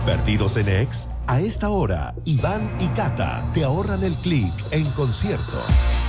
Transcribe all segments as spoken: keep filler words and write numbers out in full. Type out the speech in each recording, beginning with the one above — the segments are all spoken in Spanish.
¿Perdidos en Ex? A esta hora, Iván y Cata te ahorran el clic en concierto.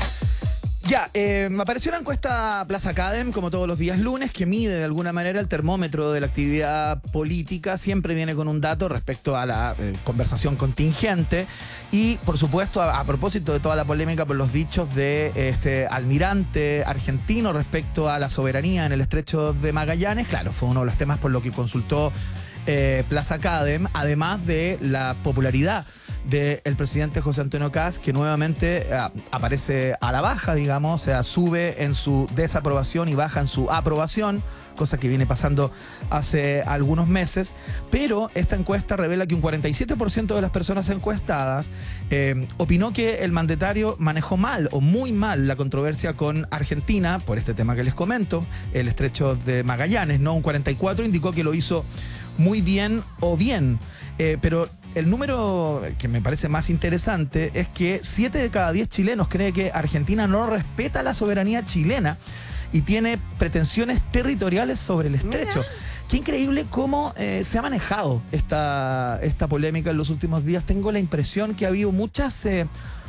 Ya, eh, me apareció la encuesta Plaza Academ, como todos los días lunes, que mide de alguna manera el termómetro de la actividad política. Siempre viene con un dato respecto a la eh, conversación contingente. Y, por supuesto, a, a propósito de toda la polémica por los dichos de este almirante argentino respecto a la soberanía en el estrecho de Magallanes, claro, fue uno de los temas por lo que consultó eh, Plaza Academ, además de la popularidad del presidente José Antonio Kast, que nuevamente eh, aparece a la baja, digamos, o sea, sube en su desaprobación y baja en su aprobación, cosa que viene pasando hace algunos meses. Pero esta encuesta revela que un cuarenta y siete por ciento de las personas encuestadas eh, opinó que el mandatario manejó mal o muy mal la controversia con Argentina, por este tema que les comento, el estrecho de Magallanes, ¿no? Un cuarenta y cuatro por ciento indicó que lo hizo muy bien o bien, eh, pero el número que me parece más interesante es que siete de cada diez chilenos cree que Argentina no respeta la soberanía chilena y tiene pretensiones territoriales sobre el estrecho. Mira. Qué increíble cómo eh, se ha manejado esta, esta polémica en los últimos días. Tengo la impresión que ha habido muchas eh,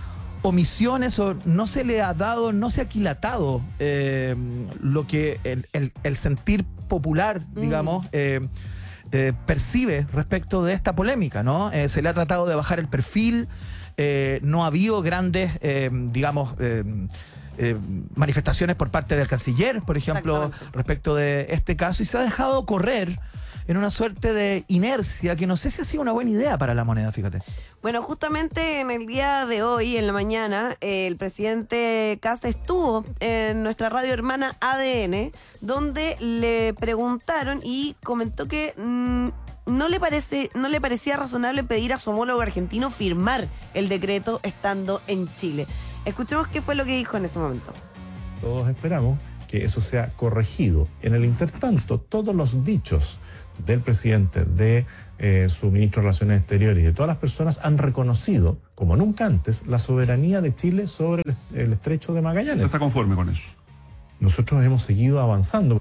omisiones o no se le ha dado, no se ha aquilatado eh, lo que el, el, el sentir popular, mm. digamos, eh, Eh, percibe respecto de esta polémica, ¿no? Eh, se le ha tratado de bajar el perfil, eh, no ha habido grandes, eh, digamos, eh, eh, manifestaciones por parte del canciller, por ejemplo, respecto de este caso, y se ha dejado correr en una suerte de inercia que no sé si ha sido una buena idea para la moneda, fíjate. Bueno, justamente en el día de hoy, en la mañana, eh, el presidente Kast estuvo en nuestra radio hermana A D N, donde le preguntaron y comentó que mmm, no le parece, no le parecía razonable pedir a su homólogo argentino firmar el decreto estando en Chile. Escuchemos qué fue lo que dijo en ese momento. Todos esperamos que eso sea corregido. En el intertanto, todos los dichos del presidente, de eh, su ministro de Relaciones Exteriores y de todas las personas han reconocido, como nunca antes, la soberanía de Chile sobre el, el estrecho de Magallanes. ¿Está conforme con eso? Nosotros hemos seguido avanzando.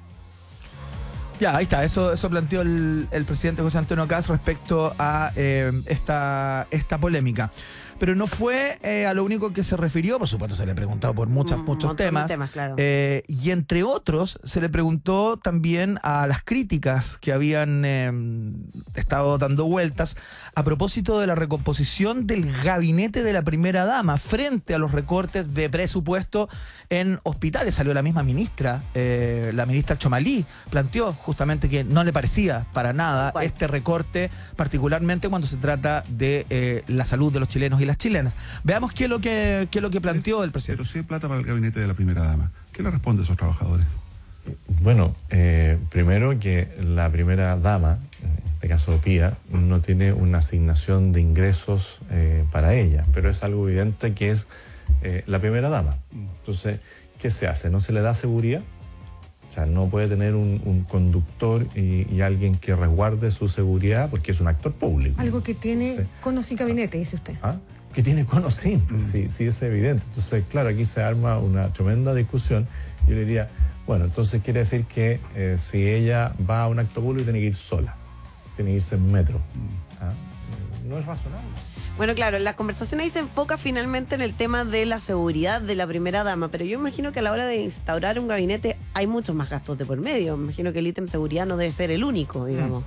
Ya, ahí está, eso, eso planteó el, el presidente José Antonio Kast respecto a eh, esta, esta polémica. Pero no fue eh, a lo único que se refirió, por supuesto se le preguntó por muchos, Un muchos temas, temas claro. eh, y entre otros se le preguntó también a las críticas que habían eh, estado dando vueltas a propósito de la recomposición del gabinete de la primera dama frente a los recortes de presupuesto en hospitales. Salió la misma ministra, eh, la ministra Chomalí, planteó justamente que no le parecía para nada ¿Cuál? este recorte, particularmente cuando se trata de eh, la salud de los chilenos y las chilenas. Veamos qué es lo que, qué es lo que planteó el presidente. Pero si hay plata para el gabinete de la primera dama, ¿qué le responde a esos trabajadores? Bueno, eh, primero que la primera dama, en este caso Pía, no tiene una asignación de ingresos eh, para ella, pero es algo evidente que es eh, la primera dama. Entonces, ¿qué se hace? ¿No se le da seguridad? O sea, no puede tener un, un conductor y, y alguien que resguarde su seguridad porque es un actor público. Algo que tiene Entonces, con o sin gabinete, dice usted. ¿Ah? Que tiene con o sin, pues, mm. sí, sí es evidente. Entonces, claro, aquí se arma una tremenda discusión. Yo le diría, bueno, entonces quiere decir que eh, si ella va a un acto público tiene que ir sola, tiene que irse en metro. ¿Ah? No es razonable. Bueno, claro, la conversación ahí se enfoca finalmente en el tema de la seguridad de la primera dama, pero yo imagino que a la hora de instaurar un gabinete hay muchos más gastos de por medio. Me imagino que el ítem seguridad no debe ser el único, digamos. Mm.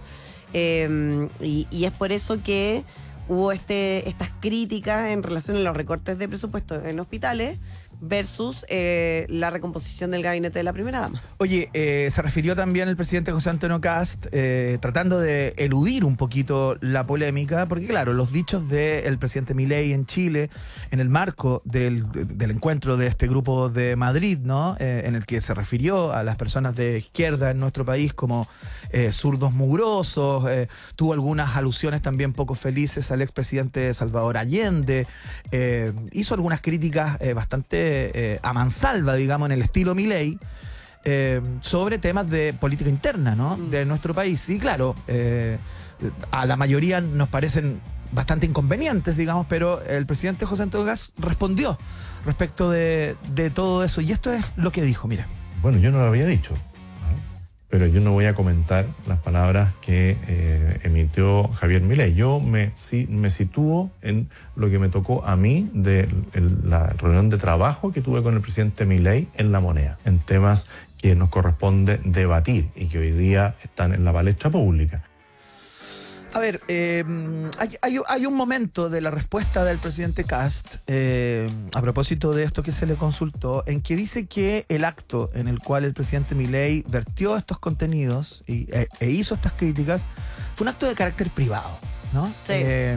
Eh, y, y es por eso que hubo este, estas críticas en relación a los recortes de presupuesto en hospitales versus eh, la recomposición del gabinete de la primera dama. Oye, eh, se refirió también el presidente José Antonio Kast eh, tratando de eludir un poquito la polémica, porque claro, los dichos del presidente Milei en Chile, en el marco del, del encuentro de este grupo de Madrid, ¿no? Eh, en el que se refirió a las personas de izquierda en nuestro país como eh, zurdos mugrosos, eh, tuvo algunas alusiones también poco felices al expresidente Salvador Allende, eh, hizo algunas críticas eh, bastante Eh, a mansalva, digamos, en el estilo Milei, eh, sobre temas de política interna, ¿no? Mm. de nuestro país. Y claro, eh, a la mayoría nos parecen bastante inconvenientes, digamos, pero el presidente José Antonio Kast respondió respecto de, de todo eso. Y esto es lo que dijo, mira. Bueno, yo no lo había dicho, ¿no? pero yo no voy a comentar las palabras que eh, emitió Javier Milei. Yo me, sí, me sitúo en lo que me tocó a mí de el, la reunión de trabajo que tuve con el presidente Milei en La Moneda, en temas que nos corresponde debatir y que hoy día están en la palestra pública. A ver, eh, hay, hay, hay un momento de la respuesta del presidente Kast, eh, a propósito de esto que se le consultó, en que dice que el acto en el cual el presidente Milei vertió estos contenidos y, e, e hizo estas críticas fue un acto de carácter privado, ¿no? Sí. Eh,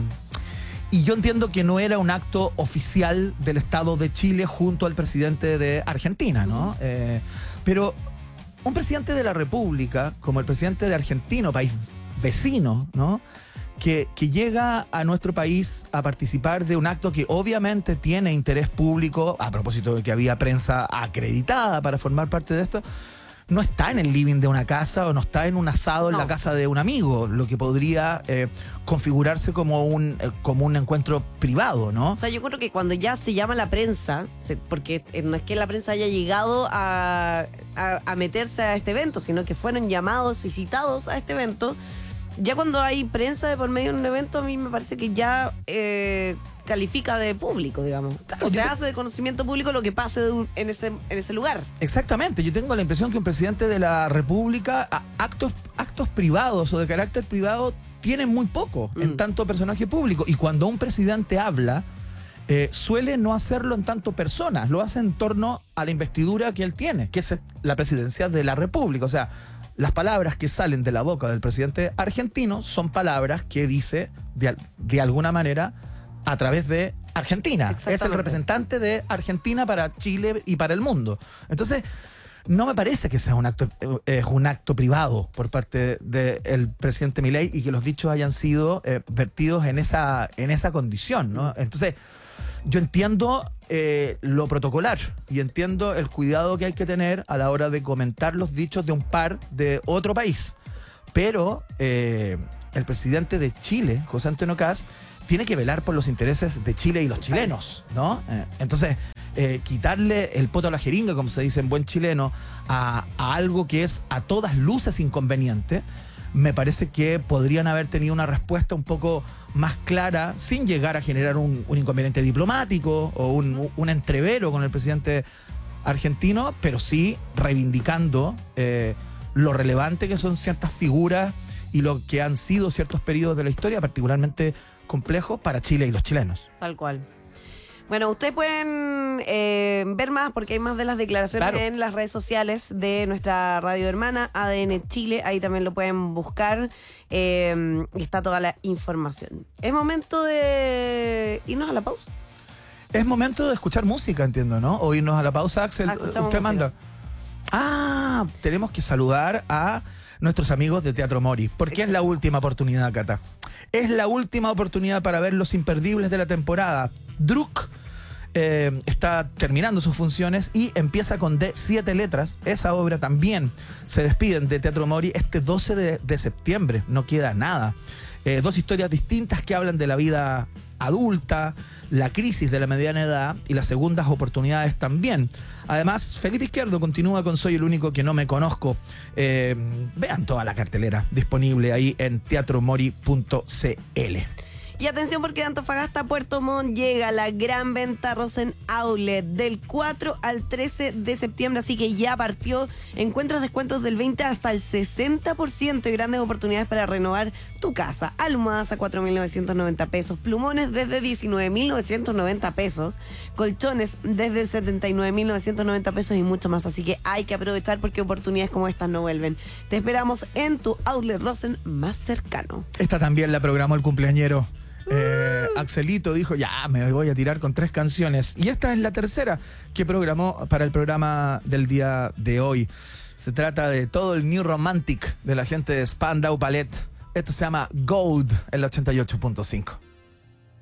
y yo entiendo que no era un acto oficial del Estado de Chile junto al presidente de Argentina, ¿no? Eh, pero un presidente de la República, como el presidente de Argentina, país vecino, ¿no? Que, que llega a nuestro país a participar de un acto que obviamente tiene interés público, a propósito de que había prensa acreditada para formar parte de esto, no está en el living de una casa o no está en un asado en No. la casa de un amigo, lo que podría eh, configurarse como un, eh, como un encuentro privado, ¿no? O sea, yo creo que cuando ya se llama la prensa, se- porque eh, no es que la prensa haya llegado a, a, a meterse a este evento, sino que fueron llamados y citados a este evento, ya cuando hay prensa de por medio de un evento, a mí me parece que ya eh, califica de público, digamos. Claro, O se yo te- hace de conocimiento público lo que pase de un- en, ese, en ese lugar. Exactamente, yo tengo la impresión que un presidente de la República, a- actos, actos privados o de carácter privado, tiene muy poco Mm. en tanto personaje público. Y cuando un presidente habla, eh, suele no hacerlo en tanto persona, lo hace en torno a la investidura que él tiene, que es la presidencia de la República. O sea, las palabras que salen de la boca del presidente argentino son palabras que dice de, al- de alguna manera a través de Argentina. Es el Exactamente. representante de Argentina para Chile y para el mundo. Entonces, no me parece que sea un acto, eh, es un acto privado por parte del presidente Milei y que los dichos hayan sido eh, vertidos en esa, en esa condición, ¿no? Entonces, yo entiendo eh, lo protocolar y entiendo el cuidado que hay que tener a la hora de comentar los dichos de un par de otro país. Pero eh, el presidente de Chile, José Antonio Kast, tiene que velar por los intereses de Chile y los chilenos, ¿no? Eh, entonces, eh, quitarle el poto a la jeringa, como se dice en buen chileno, a, a algo que es a todas luces inconveniente, me parece que podrían haber tenido una respuesta un poco más clara, sin llegar a generar un, un inconveniente diplomático o un, un entrevero con el presidente argentino, pero sí reivindicando eh, lo relevante que son ciertas figuras y lo que han sido ciertos periodos de la historia, particularmente complejos para Chile y los chilenos. Tal cual. Bueno, ustedes pueden eh, ver más, porque hay más de las declaraciones Claro. en las redes sociales de nuestra radio hermana, A D N Chile. Ahí también lo pueden buscar. Eh, y está toda la información. Es momento de irnos a la pausa. Es momento de escuchar música, entiendo, ¿no? O irnos a la pausa, Axel. Ah, escuchamos Usted música. manda. Ah, tenemos que saludar a nuestros amigos de Teatro Mori, porque es la última oportunidad, Cata. Es la última oportunidad para ver los imperdibles de la temporada. Druk eh, está terminando sus funciones y empieza con D siete letras. Esa obra también se despiden de Teatro Mori este doce de, de septiembre. No queda nada. Eh, dos historias distintas que hablan de la vida adulta, la crisis de la mediana edad y las segundas oportunidades también. Además, Felipe Izquierdo continúa con Soy el único que no me conozco. Eh, vean toda la cartelera disponible ahí en teatro mori punto c l. Y atención, porque de Antofagasta a Puerto Montt llega la gran venta Rosen Outlet del cuatro al trece de septiembre, así que ya partió. Encuentras descuentos del veinte hasta el sesenta por ciento y grandes oportunidades para renovar tu casa. Almohadas a cuatro mil novecientos noventa pesos, plumones desde diecinueve mil novecientos noventa pesos, colchones desde setenta y nueve mil novecientos noventa pesos y mucho más. Así que hay que aprovechar porque oportunidades como estas no vuelven. Te esperamos en tu Outlet Rosen más cercano. Esta también la programó el cumpleañero. Eh, Axelito dijo, ya me voy a tirar con tres canciones. Y esta es la tercera que programó para el programa del día de hoy. Se trata de todo el New Romantic de la gente de Spandau Ballet. Esto se llama Gold en la ochenta y ocho punto cinco.